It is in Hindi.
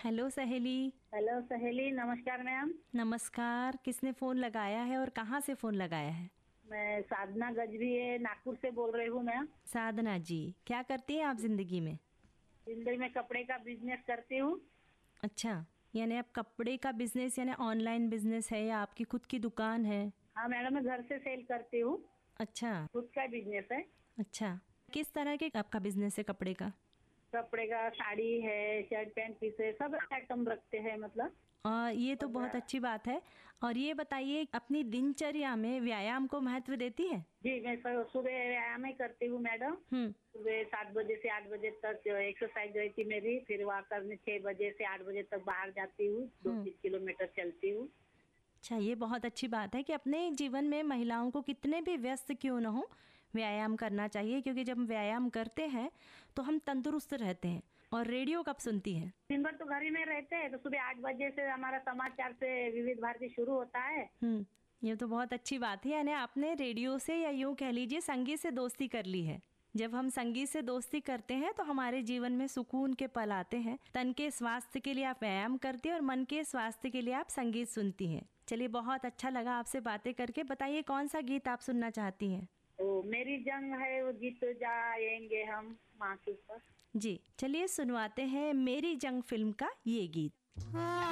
हेलो सहेली। हेलो सहेली, नमस्कार मैम। नमस्कार। किसने फ़ोन लगाया है और कहाँ से फ़ोन लगाया है? मैं साधना गजभी नागपुर से बोल रही हूँ मैम। साधना जी, क्या करती हैं आप ज़िंदगी में? जिंदगी में कपड़े का बिजनेस करती हूँ। अच्छा, यानी आप कपड़े का बिज़नेस यानी ऑनलाइन बिज़नेस है या आपकी खुद की दुकान है? हाँ मैडम, मैं घर से सेल करती हूँ। अच्छा, खुद का बिजनेस है। अच्छा। किस तरह के आपका बिज़नेस है कपड़े का? कपड़े का साड़ी है, शर्ट पैंट पीस है, सब आइटम रखते हैं मतलब। ये तो बहुत अच्छी बात है। और ये बताइए अपनी दिनचर्या में व्यायाम को महत्व देती है? जी, मैं सुबह व्यायाम ही करती हूँ मैडम। हुँ। सुबह 7 बजे से 8 बजे तक एक्सरसाइज रहती मेरी। फिर वहाँ करने 6 बजे से 8 बजे तक बाहर जाती हूँ। 2-3 किलोमीटर चलती हूँ। अच्छा, ये बहुत अच्छी बात है कि अपने जीवन में महिलाओं को कितने भी व्यस्त क्यों ना हो, व्यायाम करना चाहिए, क्योंकि जब हम व्यायाम करते हैं तो हम तंदुरुस्त रहते हैं। और रेडियो कब सुनती हैं? दिन भर तो घर ही में रहते हैं, तो सुबह 8 बजे से हमारा समाचार से विविध भारती शुरू होता है। ये तो बहुत अच्छी बात है, यानी आपने रेडियो से या यूं कह लीजिए संगीत से दोस्ती कर ली है। जब हम संगीत से दोस्ती करते हैं तो हमारे जीवन में सुकून के पल आते हैं। तन के स्वास्थ्य के लिए आप व्यायाम करती हैं और मन के स्वास्थ्य के लिए आप संगीत सुनती हैं। चलिए, बहुत अच्छा लगा आपसे बातें करके। बताइए कौन सा गीत आप सुनना चाहती हैं? तो मेरी जंग है वो गीत जाएंगे हम मासूम पर। जी, चलिए सुनवाते हैं मेरी जंग फिल्म का ये गीत।